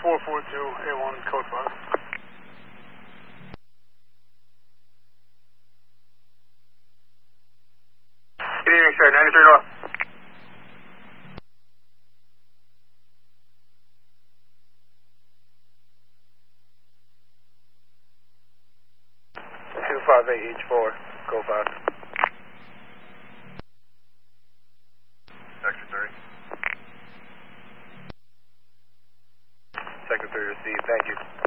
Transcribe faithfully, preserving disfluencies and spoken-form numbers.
four four two, A one, code five. Good evening, sir. ninety-three North. two five eight H four, code five. Sector three. Sector three received, thank you.